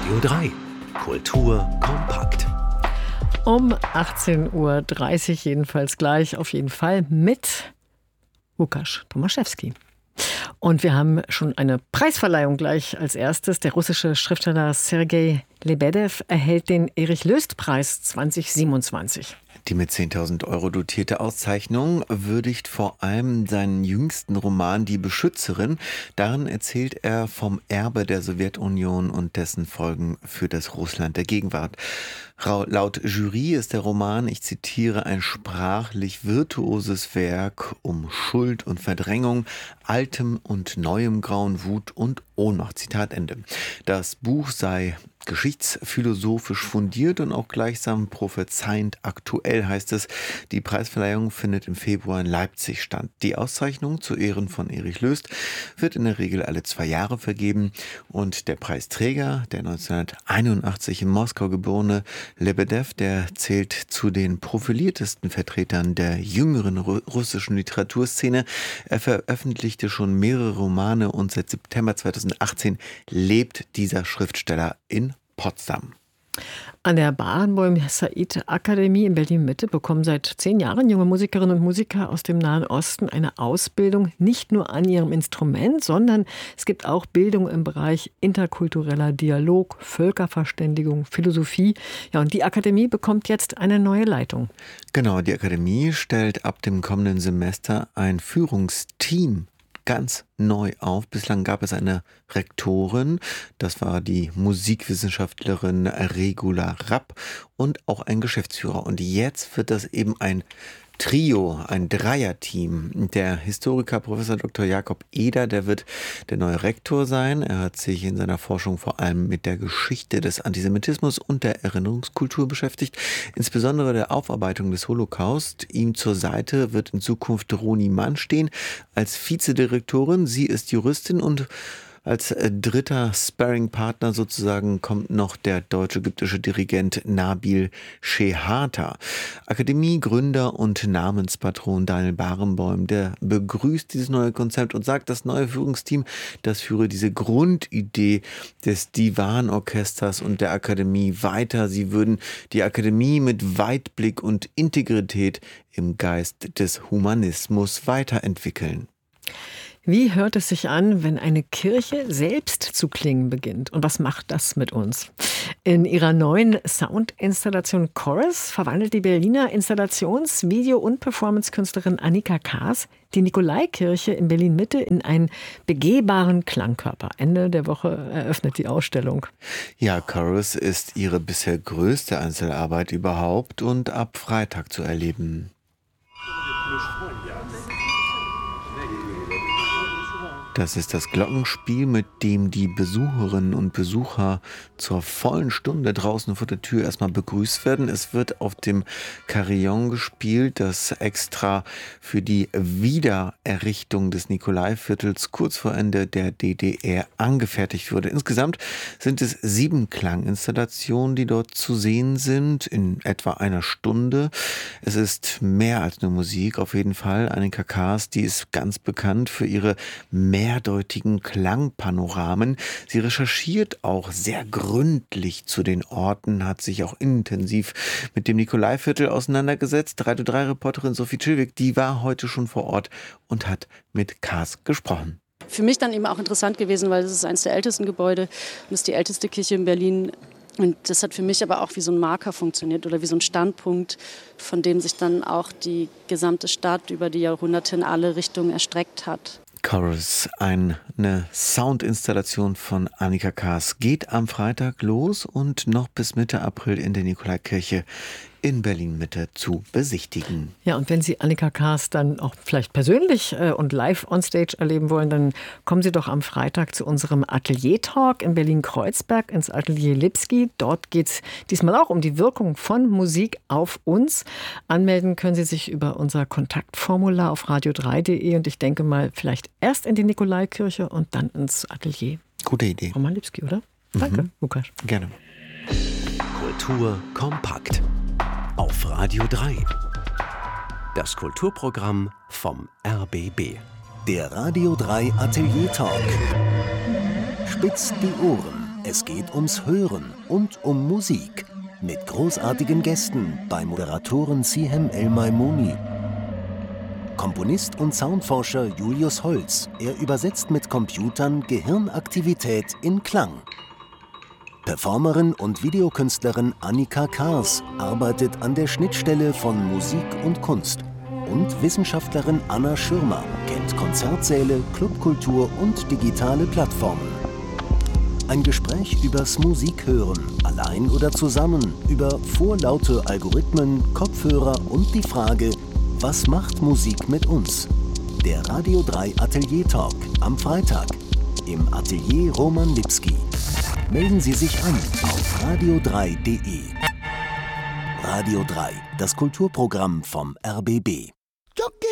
Radio 3. Kultur kompakt. Um 18:30 Uhr jedenfalls gleich, auf jeden Fall mit Łukasz Tomaszewski. Und wir haben schon eine Preisverleihung gleich als erstes. Der russische Schriftsteller Sergei Lebedew erhält den Erich-Löst-Preis 2027. Die mit 10.000 Euro dotierte Auszeichnung würdigt vor allem seinen jüngsten Roman Die Beschützerin. Darin erzählt er vom Erbe der Sowjetunion und dessen Folgen für das Russland der Gegenwart. Laut Jury ist der Roman, ich zitiere, ein sprachlich virtuoses Werk um Schuld und Verdrängung, altem und neuem Grauen, Wut und Ohnmacht. Zitat Ende. Das Buch sei geschichtsphilosophisch fundiert und auch gleichsam prophezeiend aktuell, heißt es. Die Preisverleihung findet im Februar in Leipzig statt. Die Auszeichnung zu Ehren von Erich Löst wird in der Regel alle 2 Jahre vergeben und der Preisträger, der 1981 in Moskau geborene Lebedew, der zählt zu den profiliertesten Vertretern der jüngeren russischen Literaturszene. Er veröffentlichte schon mehrere Romane und seit September 2018 lebt dieser Schriftsteller in Potsdam. An der Barenboim-Said-Akademie in Berlin-Mitte bekommen seit 10 Jahren junge Musikerinnen und Musiker aus dem Nahen Osten eine Ausbildung, nicht nur an ihrem Instrument, sondern es gibt auch Bildung im Bereich interkultureller Dialog, Völkerverständigung, Philosophie. Ja, und die Akademie bekommt jetzt eine neue Leitung. Genau, die Akademie stellt ab dem kommenden Semester ein Führungsteam ganz neu auf. Bislang gab es eine Rektorin, das war die Musikwissenschaftlerin Regula Rapp, und auch ein Geschäftsführer. Und jetzt wird das eben ein Trio, ein Dreierteam. Der Historiker Professor Dr. Jakob Eder, der wird der neue Rektor sein. Er hat sich in seiner Forschung vor allem mit der Geschichte des Antisemitismus und der Erinnerungskultur beschäftigt, insbesondere der Aufarbeitung des Holocaust. Ihm zur Seite wird in Zukunft Roni Mann stehen als Vizedirektorin. Sie ist Juristin und als dritter Sparring-Partner sozusagen kommt noch der deutsch-ägyptische Dirigent Nabil Shehata. Akademiegründer und Namenspatron Daniel Barenboim, der begrüßt dieses neue Konzept und sagt, das neue Führungsteam, das führe diese Grundidee des Divan-Orchesters und der Akademie weiter. Sie würden die Akademie mit Weitblick und Integrität im Geist des Humanismus weiterentwickeln. Wie hört es sich an, wenn eine Kirche selbst zu klingen beginnt? Und was macht das mit uns? In ihrer neuen Soundinstallation Chorus verwandelt die Berliner Installations-, Video- und Performancekünstlerin Annika Kaas die Nikolaikirche in Berlin-Mitte in einen begehbaren Klangkörper. Ende der Woche eröffnet die Ausstellung. Ja, Chorus ist ihre bisher größte Einzelarbeit überhaupt und ab Freitag zu erleben. Das ist das Glockenspiel, mit dem die Besucherinnen und Besucher zur vollen Stunde draußen vor der Tür erstmal begrüßt werden. Es wird auf dem Carillon gespielt, das extra für die Wiedererrichtung des Nikolaiviertels kurz vor Ende der DDR angefertigt wurde. Insgesamt sind es 7 Klanginstallationen, die dort zu sehen sind, in etwa einer Stunde. Es ist mehr als nur Musik, auf jeden Fall. Annika Kaas, die ist ganz bekannt für ihre mehrdeutigen Klangpanoramen. Sie recherchiert auch sehr gründlich zu den Orten, hat sich auch intensiv mit dem Nikolaiviertel auseinandergesetzt. Radio 3-Reporterin Sophie Chilwig, die war heute schon vor Ort und hat mit Kaas gesprochen. Für mich dann eben auch interessant gewesen, weil es ist eines der ältesten Gebäude und ist die älteste Kirche in Berlin. Und das hat für mich aber auch wie so ein Marker funktioniert oder wie so ein Standpunkt, von dem sich dann auch die gesamte Stadt über die Jahrhunderte in alle Richtungen erstreckt hat. Chorus, eine Soundinstallation von Annika Kaas, geht am Freitag los und noch bis Mitte April in der Nikolaikirche in Berlin-Mitte zu besichtigen. Ja, und wenn Sie Annika Kaas dann auch vielleicht persönlich und live on stage erleben wollen, dann kommen Sie doch am Freitag zu unserem Atelier-Talk in Berlin-Kreuzberg ins Atelier Lipski. Dort geht es diesmal auch um die Wirkung von Musik auf uns. Anmelden können Sie sich über unser Kontaktformular auf radio3.de und ich denke mal vielleicht erst in die Nikolaikirche und dann ins Atelier. Gute Idee. Roman Lipski, oder? Danke, Łukasz. Gerne. Kultur kompakt. Auf Radio 3. Das Kulturprogramm vom RBB. Der Radio 3 Atelier Talk. Spitzt die Ohren. Es geht ums Hören und um Musik. Mit großartigen Gästen bei Moderatorin Sihem El-Maimouni. Komponist und Soundforscher Julius Holz. Er übersetzt mit Computern Gehirnaktivität in Klang. Performerin und Videokünstlerin Annika Kars arbeitet an der Schnittstelle von Musik und Kunst. Und Wissenschaftlerin Anna Schirmer kennt Konzertsäle, Clubkultur und digitale Plattformen. Ein Gespräch übers Musikhören, allein oder zusammen, über vorlaute Algorithmen, Kopfhörer und die Frage, was macht Musik mit uns? Der Radio 3 Atelier Talk am Freitag im Atelier Roman Lipski. Melden Sie sich an auf radio3.de. Radio 3, das Kulturprogramm vom RBB.